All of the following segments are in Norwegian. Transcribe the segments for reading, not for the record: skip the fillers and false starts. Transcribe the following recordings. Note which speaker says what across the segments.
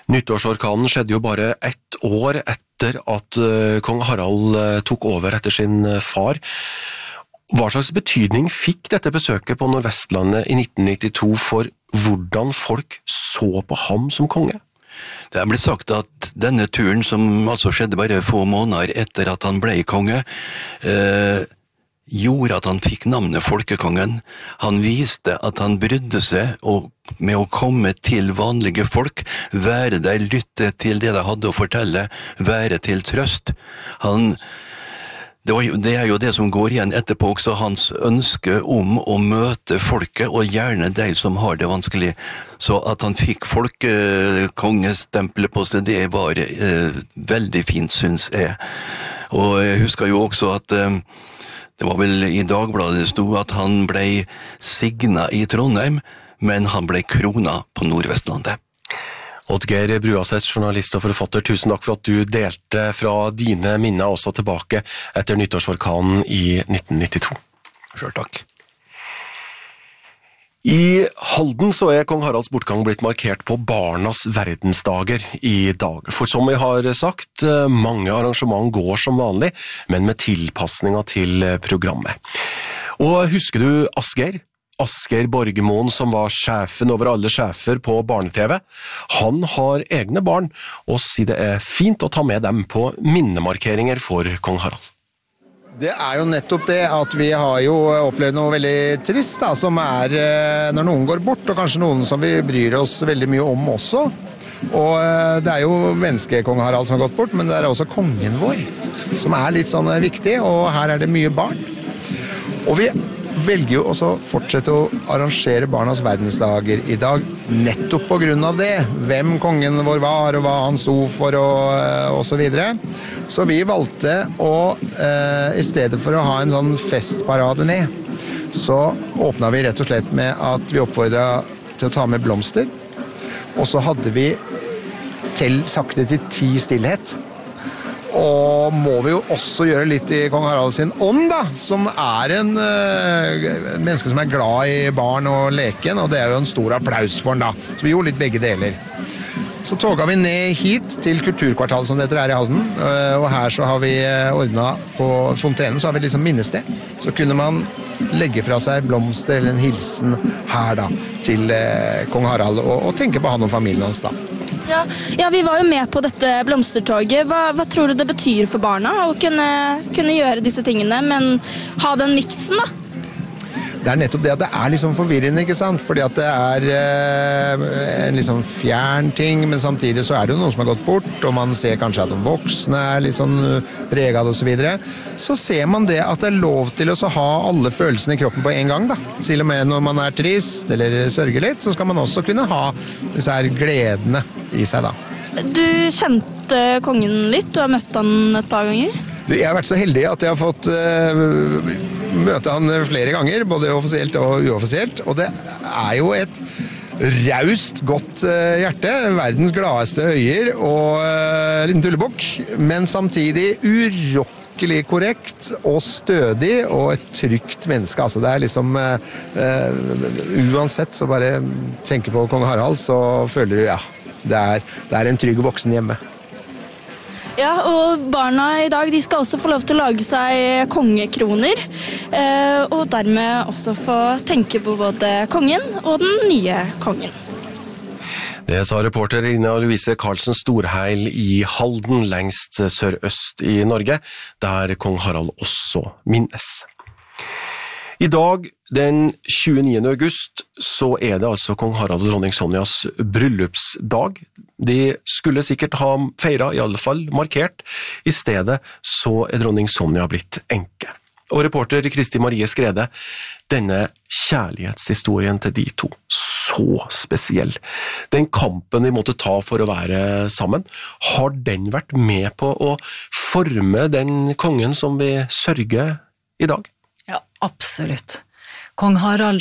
Speaker 1: Nyttårsorkanen skjedde jo bare 1 år etter at kong Harald tok over etter sin far. Hva slags betydning fikk dette besøket på Nordvestlandet i 1992 for hvordan folk så på ham som konge?
Speaker 2: Det ble sagt at denne turen, som altså skjedde bare få måneder etter at han ble konge, gjorde at han fikk navnet Folkekongen. Han viste at han brydde seg med å komme til vanlige folk, være der, lytte til det de hadde å fortelle, være til trøst. Det er jo det som går igjen etterpå også, hans ønske om å møte folket, og gjerne de som har det vanskelig. Så at han fikk folkekongestempelet på seg, det var veldig fint, synes jeg. Og jeg husker jo også at det var vel i Dagbladet det stod at han ble signet i Trondheim, men han ble krona på Nordvestlandet.
Speaker 1: Oddgeir Bruaseth, journalist og forfatter, tusen takk for at du delte fra dine minner også tilbake etter nyttårsorkanen i 1992.
Speaker 2: Selv takk.
Speaker 1: I Halden så kong Haralds bortgang blitt markert på Barnas verdensdager i dag. For som vi har sagt, mange arrangement går som vanlig, men med tilpasninger til programmet. Og husker du Asgeir? Asgeir Borgermoen, som var sjefen over alle sjefer på barne-TV. Han har egne barn, og sier det fint å ta med dem på minnemarkeringer for kong Harald.
Speaker 3: Det jo nettopp det at vi har jo opplevd noe veldig trist, da, som når noen går bort, og kanskje noen som vi bryr oss veldig mye om også. Og det jo menneskekong Harald som har gått bort, men det også kongen vår, som litt sånn viktig, og her det mye barn. Og vi velger jo også å fortsette å arrangere Barnas verdensdager i dag, nettopp på grunn av det. Hvem kongen vår var, og hva han sto for, og så videre. Så vi valgte å, i stedet for å ha en sånn festparade ned, så åpnet vi rett og slett med at vi oppfordret til å ta med blomster, og så hadde vi sakte til 10 stillhet. Og må vi jo også gjøre litt i kong Harald sin ånd, da, som en menneske som glad i barn og leken, og det jo en stor applaus for han da. Så vi gjorde litt begge deler. Så toget vi ned hit til Kulturkvartalet, som det heter i Halden, og her så har vi ordnet på fontenen, så har vi liksom minnested. Så kunne man legge fra seg blomster eller en hilsen her da, til kong Harald, og tenke på han og familien hans da.
Speaker 4: Ja, vi var jo med på dette blomstertoget. Hva tror du det betyr for barna å kunne gjøre disse tingene, men ha den miksen da?
Speaker 3: Det nettopp det at det liksom forvirrende, ikke sant? Fordi at det en liksom fjern ting, men samtidig så det jo noen som har gått bort, og man ser kanskje at de voksne litt sånn preget av det og så videre. Så ser man det at det lov til å ha alle følelsene i kroppen på en gang da. Til og med når man trist eller sørger litt, så skal man også kunne ha disse her gledene i seg da.
Speaker 4: Du kjente kongen litt, du har møtt han et par ganger?
Speaker 3: Jeg har vært så heldig at jeg har fått møte han flere ganger, både offisielt og uoffisielt, og det jo et raust, godt hjerte, verdens gladeste øyer og liten tullebukk, men samtidig urokkelig korrekt og stødig og et trygt menneske. Altså det liksom uansett så bare tenker på kong Harald, så føler du, ja, det en trygg voksen hjemme.
Speaker 4: Ja, og barna i dag, de skal også få lov til å lage seg kongekroner, og dermed også få tenke på både kongen og den nye kongen.
Speaker 1: Det sa reporter Ina Louise Karlsen Storheil i Halden, lengst sørøst i Norge, der kong Harald også minnes. I dag, den 29. august, så det altså kong Harald og dronning Sonjas bryllupsdag. De skulle sikkert ha feiret, i alle fall markert. I stedet så dronning Sonja blitt enke. Og reporter Kristi Marie Skrede, denne kjærlighetshistorien til de to, så spesiell. Den kampen de måtte ta for å være sammen, har den vært med på å forme den kongen som vi sørger i dag?
Speaker 5: Ja, absolutt. Kong Harald,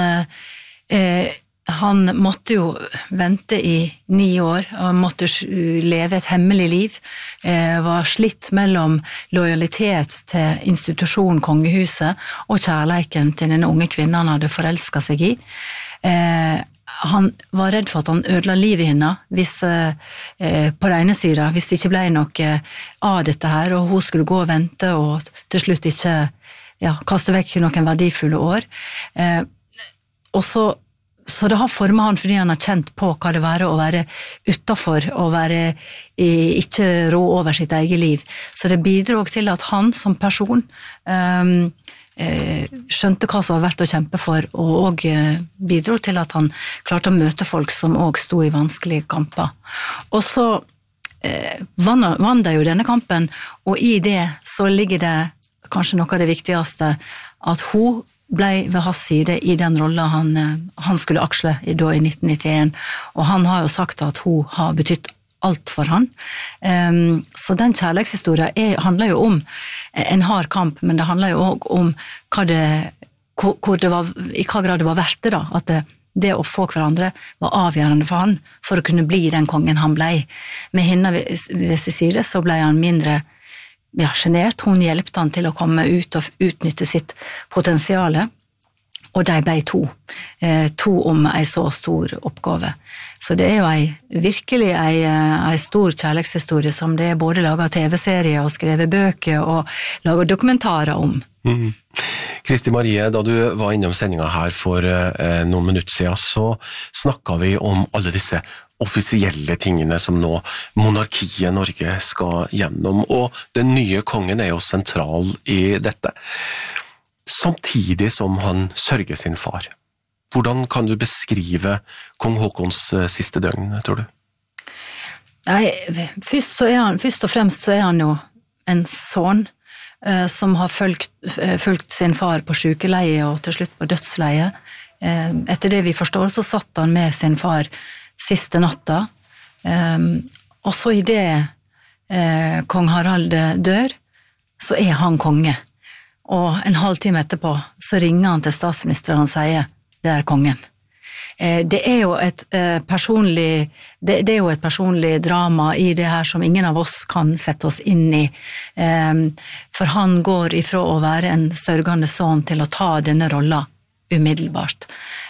Speaker 5: han måtte jo vente i 9 år, og måtte leve et hemmelig liv, var slitt mellom lojalitet til institusjonen kongehuset og kjærleiken til den unge kvinnen han hadde forelsket seg i. han var redd for at han ødela livet henne hvis, på den ene siden, hvis det ikke ble noe av dette her, og hun skulle gå og vente og til slutt ikke kaste vekk noen verdifulle år. Og så det har formet han fordi han har kjent på hva det var å være utenfor og ikke rå over sitt eget liv. Så det bidrog til at han som person skjønte hva som var verdt å kjempe for, og bidro til at han klarte å møte folk som også sto i vanskelige kamper. Og så vann de jo denne kampen, og i det så ligger det kanskje noe av det viktigste, at hun ble ved hans side i den rollen han skulle aksle da i 1991, og han har jo sagt at hun har betydt alt for han. Så den kjærlighetshistorien handler jo om en hard kamp, men det handler jo også om i hva grad det var verdt det da, at det å få hverandre var avgjørende for han, for å kunne bli den kongen han ble. Med henne ved sin side så ble han mindre genert, hun hjelpte han til å komme ut og utnytte sitt potensiale, og de ble to om en så stor oppgave. Så det jo virkelig en stor kjærlighetshistorie som det både laget TV-serier og skrevet bøker og laget dokumentarer om.
Speaker 1: Kristi Marie, da du var innom sendingen her for noen minutter siden, så snakket vi om alle disse offisielle tingene som nå monarkiet Norge skal gjennom, og den nye kongen jo sentral i dette. Samtidig som han sørger sin far. Hvordan kan du beskrive kong Håkons siste døgn, tror du?
Speaker 5: Nei, først og fremst så han jo en son som har fulgt sin far på sykeleie og til slutt på dødsleie. Etter det vi forstår, så satt han med sin far siste natta, og så i det kong Harald dør, så han konge. Og en halvtime etterpå så ringer han til statsministeren og sier det kongen. Det jo et personlig det jo et personlig drama i det her som ingen av oss kan sette oss inn i, for han går ifra å være en sørgende son til å ta denne rollen umiddelbart.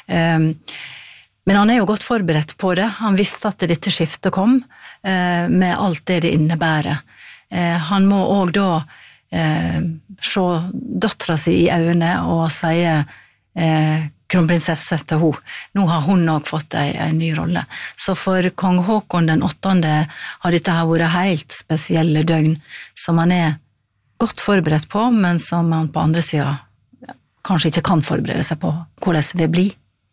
Speaker 5: Men han jo godt forberedt på det. Han visste at dette skiftet kom, med alt det innebærer. Han må også da se døtra si i øynene og si kronprinsesse til henne. Nå har hun også fått en ny rolle. Så for kong Håkon den 8. har dette vært helt spesielle døgn, som han godt forberedt på, men som han på andre siden kanskje ikke kan forberede seg på hvordan det vil bli.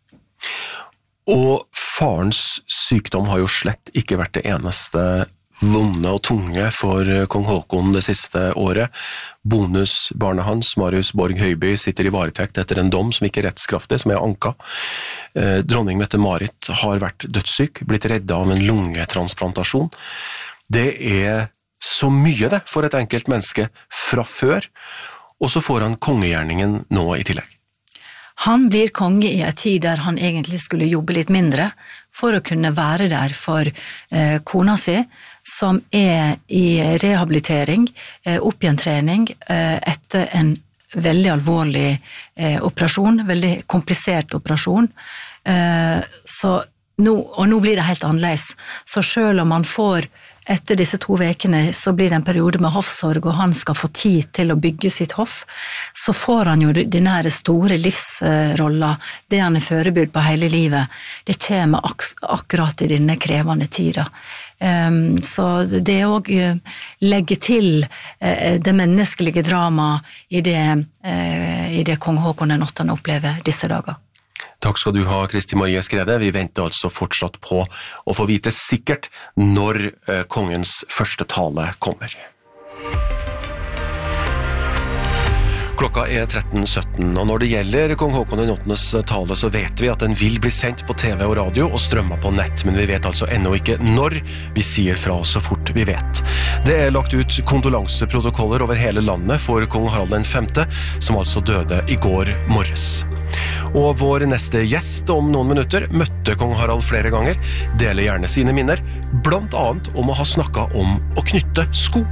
Speaker 1: Og farens sykdom har jo slett ikke vært det eneste vonde og tunge for kong Håkon det siste året. Bonusbarnet hans, Marius Borg Høiby, sitter i varetekt etter en dom som ikke rettskraftig, som anka. Dronning Mette-Marit har vært dødssyk, blitt reddet av en lungetransplantasjon. Det så mye det for et enkelt menneske fra før, og så får han kongegjerningen nå i tillegg.
Speaker 5: Han blir konge i en tid der han egentlig skulle jobbe litt mindre for å kunne være der for kona si, som i rehabilitering, oppgjentrening etter en veldig alvorlig operasjon, veldig komplisert operasjon. Nå blir det helt annerledes. Så selv om han får etter disse 2 vekene, så blir det en periode med hoffsorg, og han skal få tid til å bygge sitt hoff, så får han jo denne store livsrollen, det han forberedt på hele livet. Det kommer akkurat i denne krevende tida. Så det også legger til det menneskelige drama i det kong Håkon den 8. opplever disse dager.
Speaker 1: Takk skal du ha, Kristi Marie Skrede. Vi venter altså fortsatt på å få vite sikkert når kongens første tale kommer. Klokka 13:17, og når det gjelder kong Håkon den 8. tale, så vet vi at den vil bli sendt på TV og radio og strømmet på nett, men vi vet altså ennå ikke når. Vi sier fra så fort vi vet. Det lagt ut kondolanseprotokoller over hele landet for kong Harald den 5., som altså døde i går morges. Og vår neste gjest om noen minutter møtte kong Harald flere ganger, deler gjerne sine minner, blant annet om å ha snakket om å knytte sko.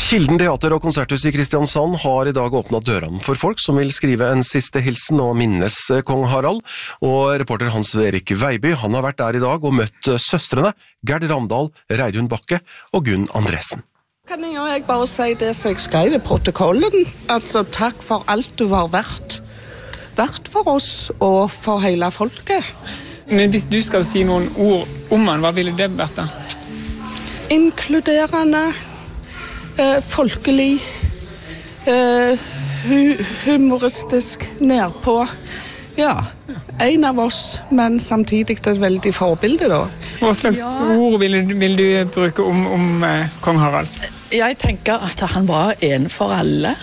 Speaker 1: Kilden teater og konserthus i Kristiansand har i dag åpnet dørene for folk som vil skrive en siste hilsen og minnes kong Harald. Og reporter Hans-Erik Veiby, han har vært der i dag og møtt søstrene Gerd Ramdal, Reidun Bakke og Gunn Andresen.
Speaker 6: Kan jeg bare si det som jeg skrev i protokollen? Altså takk for alt du har vært for oss og for hele folket.
Speaker 7: Men hvis du skal si noen ord om han, hva ville det vært da?
Speaker 6: Inkluderende, folkelig, humoristisk, nærpå. Ja, en av oss, men samtidig et veldig forbilde da.
Speaker 7: Hva slags ord vil du bruke om kong Harald?
Speaker 8: Jeg tenker at han var en for alle.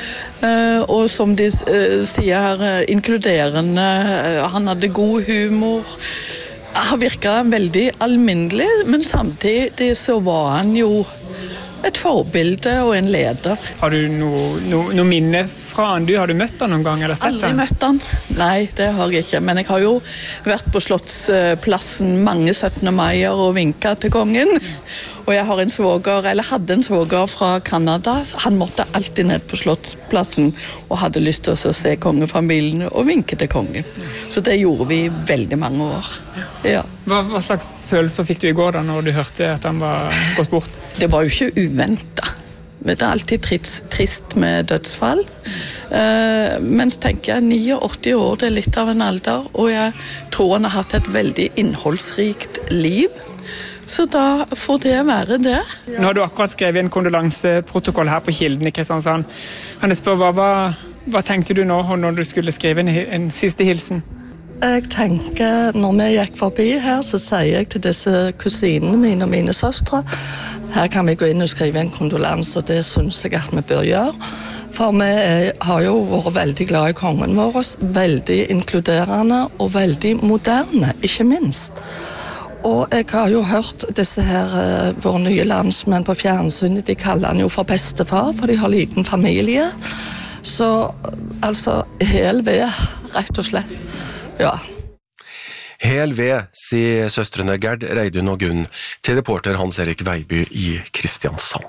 Speaker 8: Og som de sier, inkluderende, han hadde god humor. Han virket veldig alminnelig, men samtidig så var han jo et forbilde og en leder.
Speaker 7: Har du noe minne fra han? Har du møtt han noen gang eller sett han?
Speaker 8: Aldri møtt han. Nei, det har jeg ikke. Men jeg har jo vært på Slottsplassen mange 17. maier og vinket til kongen. Og jeg har hadde en svoger fra Kanada. Han måtte alltid ned på Slottsplassen og hadde lyst til å se kongefamilien og vinke til kongen. Så det gjorde vi veldig mange år. Ja.
Speaker 7: Hva slags følelser fikk du i går da når du hørte at han var gått bort?
Speaker 8: Det var jo ikke uventet. Det er alltid trist med dødsfall. Mens tenker jeg 89 år, det er litt av en alder, og jeg tror han har hatt et veldig innholdsrikt liv. Så da får det være det.
Speaker 7: Nå har du akkurat skrevet en kondolanseprotokoll her på Kilden i Kristiansand. Kan jeg spørre, hva tenkte du nå når du skulle skrive en siste hilsen?
Speaker 8: Jeg tenker, når vi gikk forbi her, så sier jeg til disse kusinene mine og mine søstre, her kan vi gå inn og skrive en kondolans, og det synes jeg at vi bør gjøre. For vi har jo vært veldig glad i kongen vår, veldig inkluderende og veldig moderne, ikke minst. Og jeg har jo hørt disse her, våre nye landsmenn på fjernsynet, de kaller han jo for bestefar, for de har liten familie. Så altså, hel ved, rett og slett. Ja.
Speaker 1: Hel ved, sier søstrene Gerd, Reidun og Gunn til reporter Hans-Erik Veiby i Kristiansand.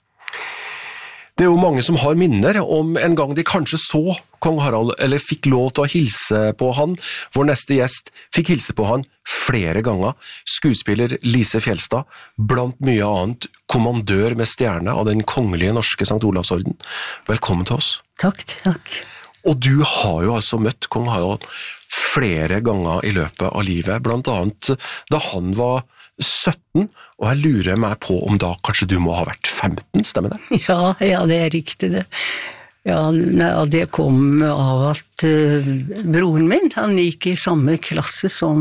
Speaker 1: Det er jo mange som har minner om en gang de kanskje så kong Harald, eller fikk lov til å hilse på han. Vår neste gjest fikk hilse på han flere ganger. Skuespiller Lise Fjelstad, blant mye annet kommandør med stjerne av den kongelige norske Sankt Olavsorden. Velkommen til oss.
Speaker 9: Takk.
Speaker 1: Og du har jo altså møtt kong Harald flere ganger i løpet av livet, blant annet da han var 17, og jeg lurer meg på om da kanskje du må ha vært 15, stemmer det?
Speaker 9: Ja, det er riktig det. Ja, det kom av at broren min, han gikk i samme klasse som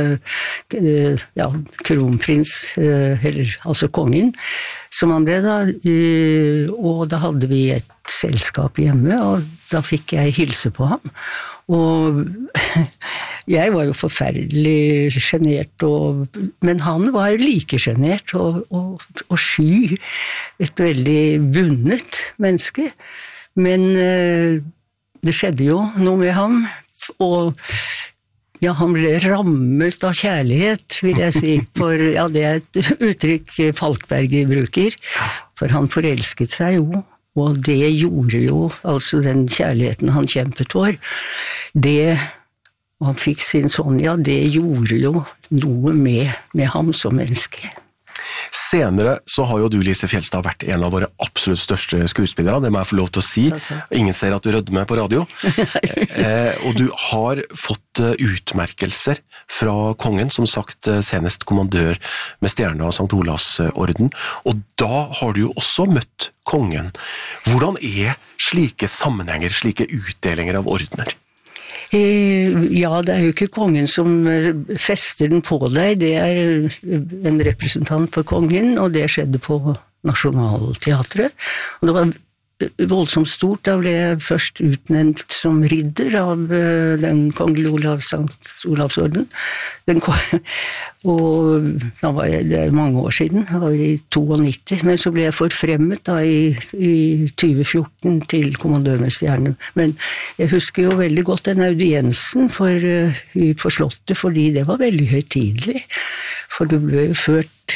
Speaker 9: kronprins, altså kongen, som han ble da, og da hadde vi et selskap hjemme, og da fikk jeg hilse på ham. Og jeg var jo forferdelig genert, men han var like genert og sky, et veldig bundet menneske. Men det skjedde jo noe med ham, og ja, han ble rammet av kjærlighet, vil jeg si, for ja, det er et uttrykk Falkberg bruker, for han forelsket seg jo. Og det gjorde jo, altså den kjærligheten han kjempet for, og han fikk sin Sonja, det gjorde jo noe med ham som menneske.
Speaker 1: Senere så har jo du, Lise Fjelstad, vært en av våre absolutt største skuespillere, det må jeg få lov til å si. Ingen ser at du rødmer på radio. Og du har fått utmerkelser fra kongen, som sagt senest kommandør med stjerne av Sankt Olavsorden. Og da har du jo også møtt kongen. Hvordan er slike sammenhenger, slike utdelinger av ordener?
Speaker 9: Ja, det er jo ikke kongen som fester den på deg, det er en representant for kongen, og det skjedde på Nationaltheatret. Og det var voldsomt stort, da ble jeg først utnevnt som ridder av den kongelige Sankt Olavsorden. Og da var det mange år siden, det var i 92, men så ble jeg forfremmet da i 2014 til kommandør med stjerne. Men jeg husker jo veldig godt den audiensen på Slottet, fordi det var veldig høytidelig, for det ble jo ført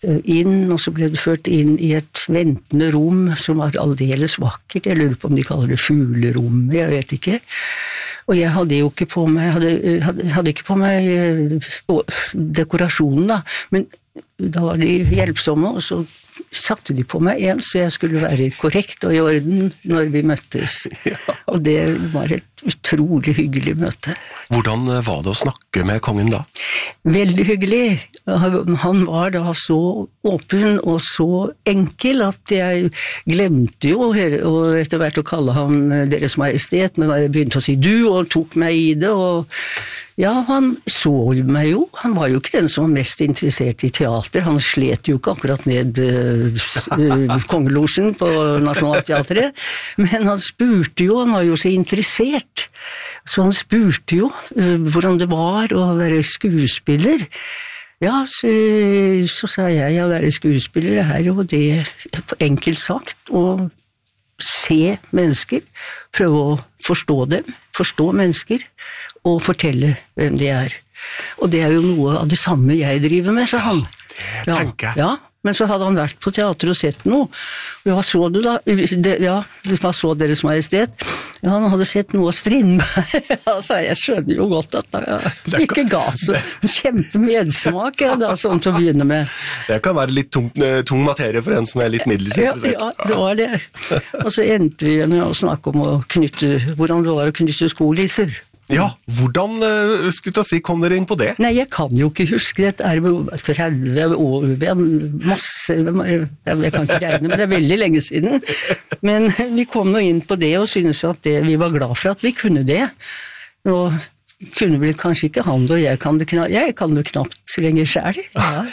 Speaker 9: inn, og så ble det ført inn I et ventende rom som var aldeles vakkert. Jeg lurer på om de kaller det fuglerommet, jeg vet ikke. Og jeg hadde jo ikke på meg, hadde ikke på meg dekorasjonen da, men da var de hjelpsomme, og så satte de på meg en, så jeg skulle være korrekt og I orden når vi møttes. Ja. Og det var et utrolig hyggelig møte.
Speaker 1: Hvordan var det å snakke med kongen da?
Speaker 9: Veldig hyggelig. Han var da så åpen og så enkel at jeg glemte jo og etter hvert å kalle ham Deres Majestet, men jeg begynte å si du og tok meg I det, og ja, han så meg jo. Han var jo ikke den som var mest interessert I teater. Han slet jo ikke akkurat ned kongelosjen på Nationaltheatret, men han spurte jo, han var jo så interessert. Så han spurte jo hvordan det var å være skuespiller. Ja, så sa jeg å være skuespiller er jo det enkelt sagt, å se mennesker, prøve å forstå dem, forstå mennesker, og fortelle hvem de er. Og det er jo noe av det samme jeg driver med, sa han.
Speaker 1: Det tenker jeg.
Speaker 9: Ja, men så hadde han vært på teater og sett noe. Hva så du da? Hva så Deres Majestet? Ja, han hadde sett noe av Strindberg. Altså, jeg skjønner jo godt at det ikke ga så kjempe medsmak, da, sånn til å begynne med.
Speaker 1: Det kan være litt tung materie for en som litt middels interessert.
Speaker 9: Ja, det var det. Og så endte vi med å snakke om hvordan det var å knytte skolisser.
Speaker 1: Ja, hvordan skulle du si, kom dere inn på det?
Speaker 9: Nei, jeg kan jo ikke huske det. 30 år, masse, jeg kan ikke regne, men det veldig lenge siden. Men vi kom nå inn på det og synes at vi var glad for at vi kunne det. Nå kunne vel kanskje ikke han og jeg kan det knapt så lenge selv. Ja.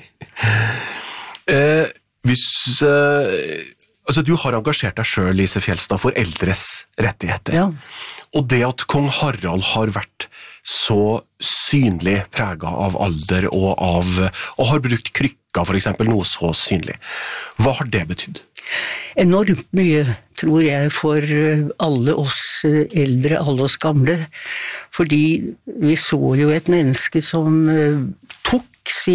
Speaker 1: Altså, du har engasjert deg selv, Lise Fjeldstad, for eldres rettigheter.
Speaker 9: Ja.
Speaker 1: Og det at kong Harald har vært så synlig preget av alder og har brukt krykka for eksempel, noe så synlig. Hva har det betydd?
Speaker 9: Enormt mye, tror jeg, for alle oss eldre, alle oss gamle. Fordi vi så jo et menneske som tok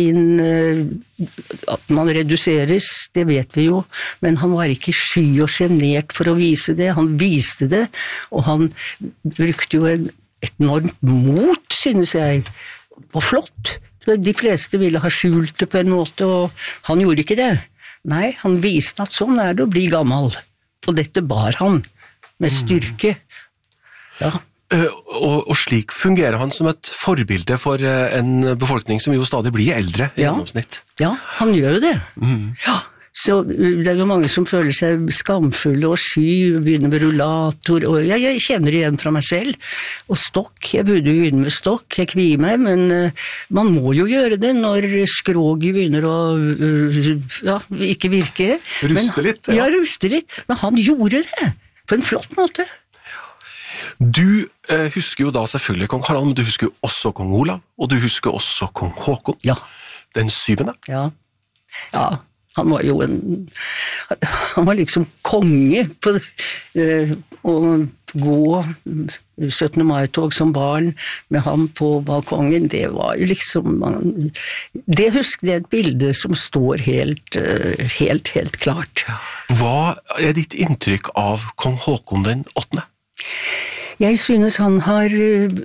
Speaker 9: at man reduseres, det vet vi jo, men han var ikke sky og genert for å vise det, han viste det, og han brukte jo et enormt mot, synes jeg, og flott. De fleste ville ha skjult det på en måte, og han gjorde ikke det. Nei, han viste at sånn det å bli gammel, og dette bar han med styrke. Ja.
Speaker 1: Og slik fungerer han som et forbilde for en befolkning som jo stadig blir eldre I gjennomsnitt.
Speaker 9: Ja, han gjør jo det. Ja, så det jo mange som føler seg skamfulle og sky, begynner med rullator, og jeg kjenner igjen fra meg selv. Og stokk, jeg burde jo begynne med stokk, jeg kvier meg, men man må jo gjøre det når skroget begynner å ikke virke.
Speaker 1: Ruste litt.
Speaker 9: Ja, ruste litt, men han gjorde det på en flott måte.
Speaker 1: Du husker jo da selvfølgelig kong Harald, men du husker jo også kong Olav, og du husker også kong Håkon.
Speaker 9: Ja.
Speaker 1: Den 7.
Speaker 9: Ja, han var jo han var liksom konge på å gå 17. mai-tog som barn med ham på balkongen. Det var jo liksom, det et bilde som står helt klart.
Speaker 1: Hva ditt inntrykk av kong Håkon den 8.?
Speaker 9: Jeg synes han har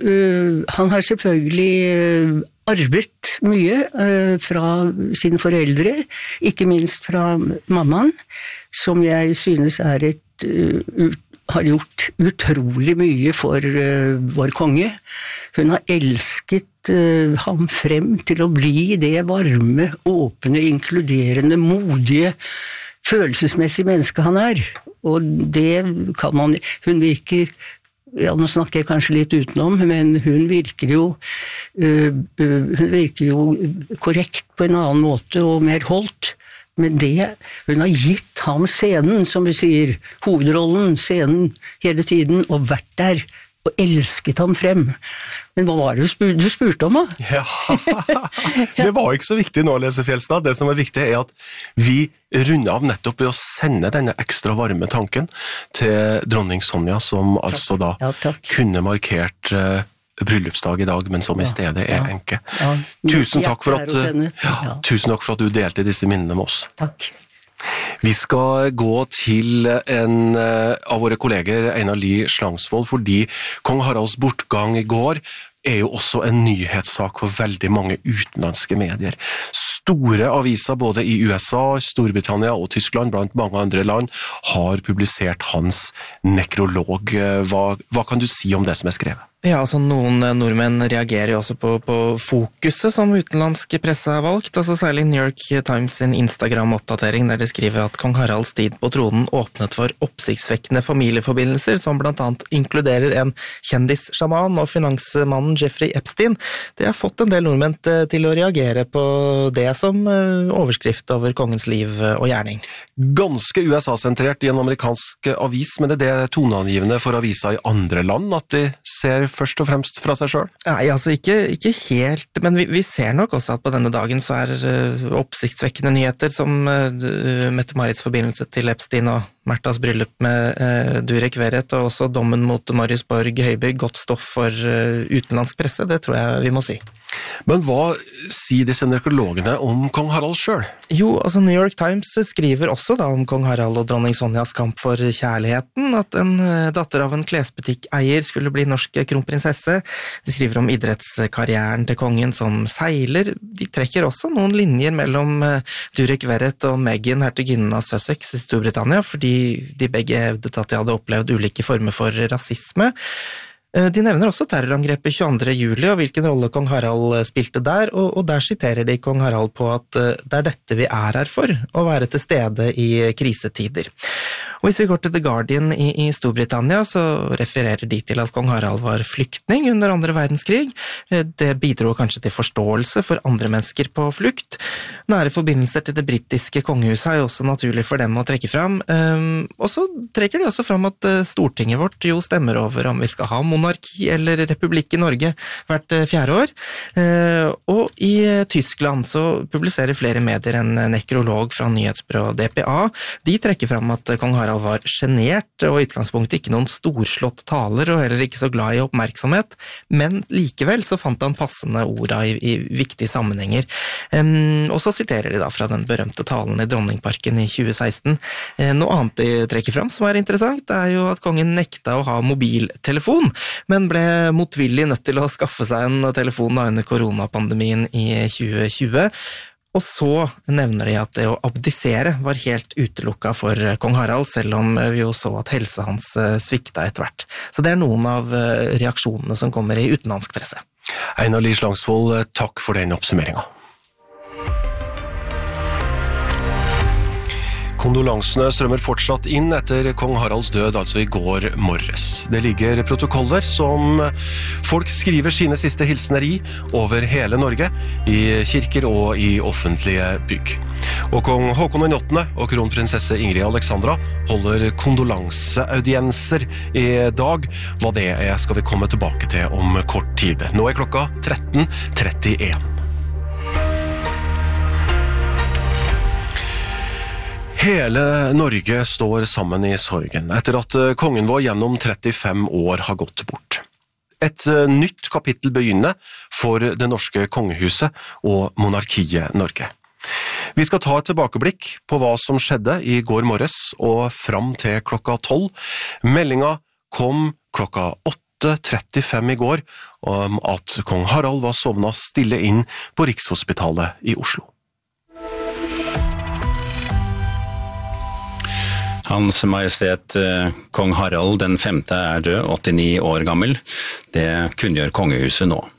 Speaker 9: selvfølgelig arvet mye fra sine foreldre, ikke minst fra mammaen, som jeg synes har gjort utrolig mye for vår konge. Hun har elsket ham frem til å bli det varme, åpne, inkluderende, modige, følelsesmessige menneske han er. Og det kan hun virker, nå snakker jeg kanskje litt utenom, men hun virker jo korrekt på en annen måte og mer holdt, men det, hun har gitt ham scenen, som vi sier, hovedrollen, scenen hele tiden, og vært der, og elsket ham frem. Men hva var det du spurte om da?
Speaker 1: Ja, det var ikke så viktig nå, Lise Fjeldstad. Det som er viktig at vi runder av nettopp ved å sende denne ekstra varme tanken til dronning Sonja, som altså da kunne markert bryllupsdag i dag, men som i stedet enke.
Speaker 9: Ja.
Speaker 1: Tusen takk for at
Speaker 9: Tusen
Speaker 1: takk for at du delte disse minnene med oss.
Speaker 9: Takk.
Speaker 1: Vi skal gå til en av våre kolleger, Einar Lie Slangsvold, fordi kong Haralds bortgang i går jo også en nyhetssak for veldig mange utenlandske medier. Store aviser både i USA, Storbritannia og Tyskland, blant mange andre land, har publisert hans nekrolog. Hva kan du si om det som skrevet?
Speaker 10: Ja, altså noen nordmenn reagerer jo også på fokuset som utenlandsk presse har valgt, altså særlig New York Times sin Instagram-oppdatering der de skriver at kong Haralds tid på tronen åpnet for oppsiktsvekkende familieforbindelser som blant annet inkluderer en kjendissjaman og finansmannen Jeffrey Epstein. Det har fått en del nordmenn til å reagere på det som overskrift over kongens liv og gjerning.
Speaker 1: Ganske USA-sentrert i en amerikansk avis, men det toneangivende for aviser i andre land at de ser først og fremst fra seg selv?
Speaker 10: Nei, altså ikke helt, men vi ser nok også at på denne dagen så oppsiktsvekkende nyheter som Mette-Marits forbindelse til Epstein og Märthas bryllup med Durek Verrett og også dommen mot Marius Borg Høibygg godt stoff for utenlandsk presse, det tror jeg vi må si.
Speaker 1: Men hva sier disse nekrologene om kong Harald selv?
Speaker 10: Jo, altså New York Times skriver også da om kong Harald og dronning Sonjas kamp for kjærligheten, at en datter av en klesbutikkeier skulle bli norsk kronprinsesse. De skriver om idrettskarrieren til kongen som seiler. De trekker også noen linjer mellom Durek Verrett og Meghan, hertuginnen av Sussex i Storbritannia, fordi de begge hevdet at de hadde opplevd ulike former for rasisme. De nevner også terrorangrepet 22. juli og hvilken rolle kong Harald spilte der, og der siterer de kong Harald på at det dette vi her for, å være til stede i krisetider. Og hvis vi går til The Guardian i Storbritannia, så refererer de til at kong Harald var flyktning under andre verdenskrig. Det bidro kanskje til forståelse for andre mennesker på flukt. Nære forbindelser til det britiske kongehuset jo også naturlig for dem å trekke fram. Og så trekker de også fram at Stortinget vårt jo stemmer over om vi skal ha monarki eller republikk i Norge hvert 4. år. Og i Tyskland så publiserer flere medier en nekrolog fra nyhetsbyrået DPA. De trekker fram at kong Harald var genert og i utgangspunktet ikke noen storslått taler og heller ikke så glad i oppmerksomhet, men likevel så fant han passende orda i viktige sammenhenger. Og så siterer de da fra den berømte talen i Dronningparken i 2016. Noe annet de trekker fram som interessant, det jo at kongen nekta å ha mobiltelefon, men ble motvillig nødt til å skaffe seg en telefon under koronapandemien i 2020. Og så nevner de at det å abdisere var helt utelukket for kong Harald, selv om vi jo så at helsa hans svikta etter hvert. Så det noen av reaksjonene som kommer i utenlandsk presse.
Speaker 1: Einar Lie Slangsvold, takk for den oppsummeringen. Kondolansene strømmer fortsatt inn etter kong Haralds død, altså i går morges. Det ligger protokoller som folk skriver sine siste hilsener i over hele Norge, i kirker og i offentlige bygg. Og kong Håkon 8. og kronprinsesse Ingrid Alexandra holder kondolanseaudienser i dag. Hva det skal vi komme tilbake til om kort tid. Nå klokka 13:31. Hele Norge står sammen i sorgen etter at kongen vår gjennom 35 år har gått bort. Et nytt kapittel begynner for det norske kongehuset og monarkiet Norge. Vi skal ta et tilbakeblikk på hva som skjedde i går morges og fram til klokka 12. Meldinga kom klokka 8:35 i går om at kong Harald var sovnet stille inn på Rikshospitalet i Oslo.
Speaker 11: Hans Majestet Kong Harald den 5. død, 89 år gammel. Det kunngjør kongehuset nå.